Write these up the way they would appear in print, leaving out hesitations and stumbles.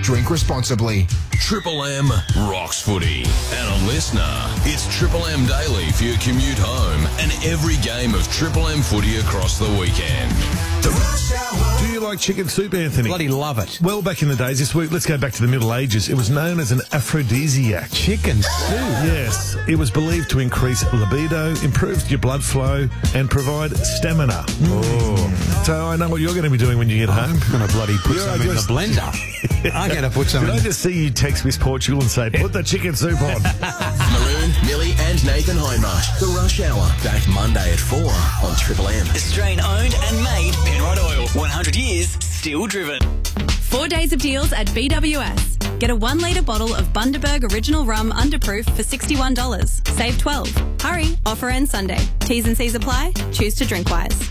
Drink responsibly. Triple M rocks footy. And a listener, it's Triple M Daily for your commute home and every game of Triple M footy across the weekend. Do you like chicken soup, Anthony? Bloody love it. Well, back in the days, this week, let's go back to the Middle Ages. It was known as an aphrodisiac. Chicken soup? Yes. It was believed to increase libido, improve your blood flow, and provide stamina. Oh. So I know what you're going to be doing when you get home. I'm going to bloody put some in the blender. I'm going to put some Did in. I just see you text Miss Portugal and say, put the chicken soup on? Maroon, Millie and Nathan Hindmarsh. The Rush Hour. Back Monday at 4 on Triple M. Australian owned and made Penrod Oil. 100 years, still driven. 4 days of deals at BWS. Get a 1 litre bottle of Bundaberg Original Rum Underproof for $61. Save $12. Hurry, offer ends Sunday. T's and C's apply. Choose to drink wise.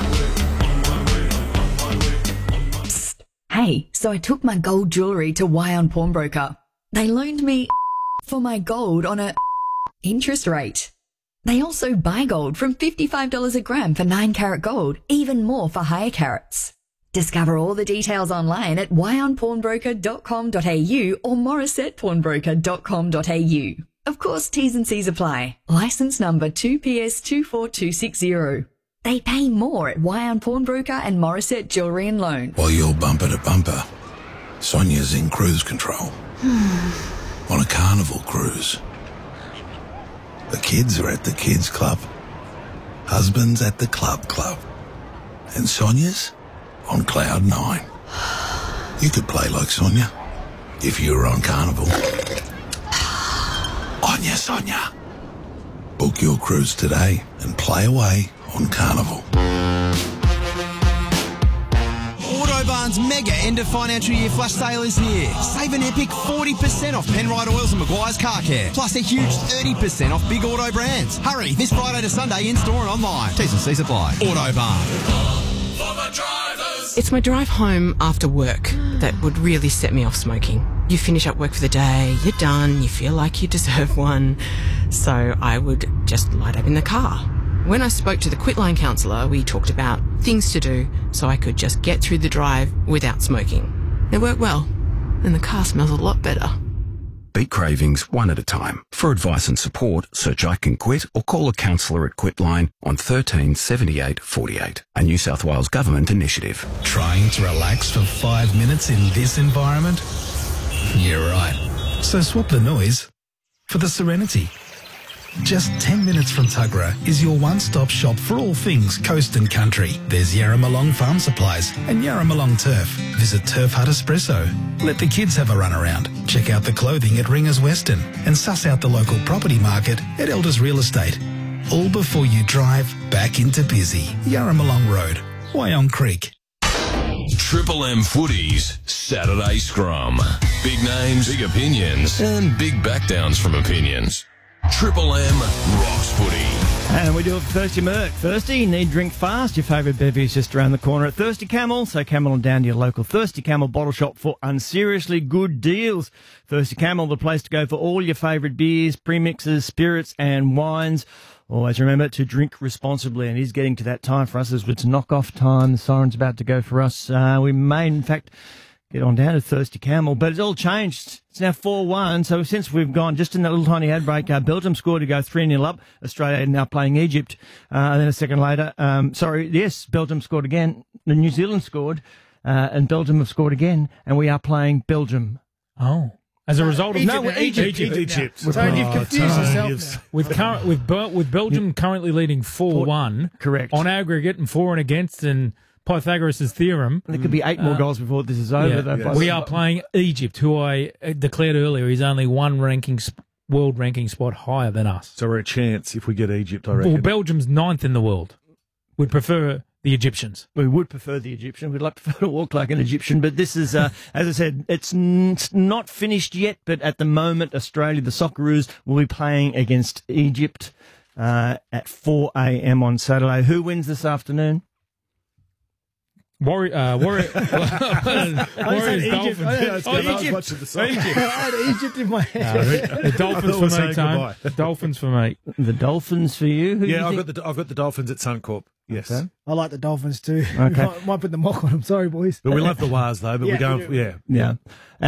Hey, so I took my gold jewellery to Wyon Pawnbroker. They loaned me for my gold on a interest rate. They also buy gold from $55 a gram for 9-carat gold, even more for higher carats. Discover all the details online at wyonpawnbroker.com.au or morissettepawnbroker.com.au. Of course, T's and C's apply. Licence number 2PS24260. They pay more at Wyon Pawnbroker and Morissette Jewellery and Loan. While you're bumper to bumper, Sonia's in cruise control. On a carnival cruise. The kids are at the kids club. Husband's at the club. And Sonia's on cloud 9. You could play like Sonia if you were on Carnival. On ya, Sonia. Book your cruise today and play away on Carnival. Autobarn's mega end of financial year flash sale is here. Save an epic 40% off Penrite Oils and Maguire's Car Care. Plus a huge 30% off big auto brands. Hurry, this Friday to Sunday in store and online. T's and C's apply. Autobarn. It's my drive home after work that would really set me off smoking. You finish up work for the day, you're done, you feel like you deserve one. So I would just light up in the car. When I spoke to the Quitline counsellor, we talked about things to do so I could just get through the drive without smoking. It worked well, and the car smells a lot better. Beat cravings one at a time. For advice and support, search I Can Quit or call a counsellor at Quitline on 13 78 48. A New South Wales Government initiative. Trying to relax for 5 minutes in this environment? You're right. So swap the noise for the serenity. Just 10 minutes from Tuggerah is your one-stop shop for all things coast and country. There's Yarramalong Farm Supplies and Yarramalong Turf. Visit Turf Hut Espresso. Let the kids have a run around. Check out the clothing at Ringers Western and suss out the local property market at Elders Real Estate. All before you drive back into busy Yarramalong Road, Wyong Creek. Triple M Footy's Saturday Scrum. Big names, big opinions, and big backdowns from opinions. Triple M rocks footy. And we do it for Thirsty Merc. Thirsty, need drink fast. Your favourite bevy is just around the corner at Thirsty Camel. So Camel on down to your local Thirsty Camel bottle shop for unseriously good deals. Thirsty Camel, the place to go for all your favourite beers, premixes, spirits and wines. Always remember to drink responsibly, and it is getting to that time for us as it's knock-off time. The siren's about to go for us. We may, in fact, get on down to Thirsty Camel, but it's all changed. It's now 4-1, so since we've gone just in that little tiny ad break, Belgium scored to go 3-0 up. Australia now playing Egypt. And then a second later, Belgium scored again. New Zealand scored, and Belgium have scored again, and we are playing Belgium. Oh. As a result of Egypt. So you've confused yourself now. With Belgium currently leading 4-1. Correct. On aggregate and for and against and Pythagoras' theorem. There could be 8 more goals before this is over. Yeah. We are playing Egypt, who I declared earlier is only one world ranking spot higher than us. So we're a chance if we get Egypt, I reckon. Well, Belgium's 9th in the world. We'd prefer the Egyptians. We would prefer the Egyptian. We'd like to walk like an Egyptian, but this is, as I said, it's not finished yet, but at the moment, Australia, the Socceroos, will be playing against Egypt at 4 a.m. on Saturday. Who wins this afternoon? Warriors Dolphins. Egypt I had Egypt in my head. The Dolphins for me, Tone. The Dolphins for me. The Dolphins for you? I've got the Dolphins at Suncorp. Yes. Okay. I like the Dolphins too. Okay. Might put the mock on them. Sorry, boys. But we love the Wars though. But we're going, yeah.